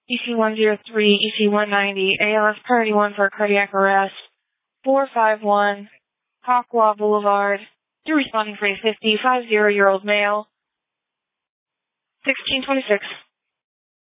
EC103, EC190, ALS priority 1 for cardiac arrest, 451, Hawklaw Boulevard. You're responding for a 50-year-old male, 1626.